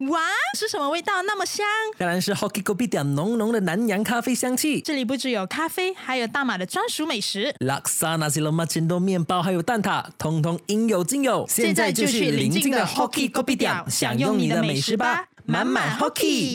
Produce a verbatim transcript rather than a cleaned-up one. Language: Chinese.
哇，是什么味道那么香？ 当然是 Hoki Kopi 点浓浓的南洋咖啡香气。 这里不只有咖啡，还有大马的专属美食。 Laksa Nasi Lemak Cendol 面包还有蛋挞，通通应有尽有。现在就去邻近的 Hoki Kopi 点享用你的美食吧，满满 Hoki。